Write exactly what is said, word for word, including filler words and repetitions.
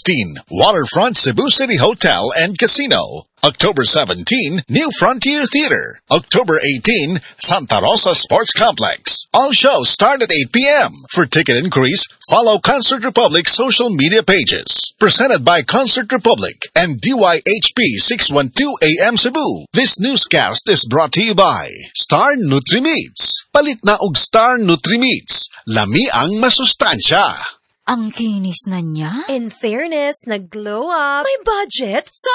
sixteen, Waterfront Cebu City Hotel and Casino. October seventeenth, New Frontier Theater. October eighteenth, Santa Rosa Sports Complex. All shows start at eight p.m. For ticket inquiries, follow Concert Republic social media pages. Presented by Concert Republic and D Y H P six twelve A M Cebu. This newscast is brought to you by Star Nutri-Meats. Palit na og Star Nutri-Meats. Lami ang masustansya. Ang kinis na niya. In fairness, nag-glow up. May budget? So